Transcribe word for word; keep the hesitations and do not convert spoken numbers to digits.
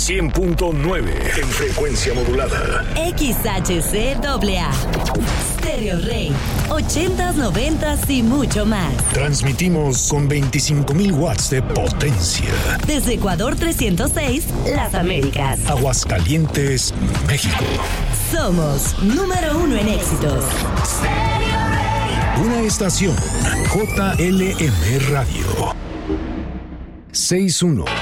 cien punto nueve en frecuencia modulada. X H C A A. Stereo Rey. ochentas, noventas y mucho más. Transmitimos con veinticinco mil watts de potencia. Desde Ecuador trescientos seis, Las Américas. Aguascalientes, México. Somos número uno en éxitos. Una estación J L M Radio. sesenta y uno.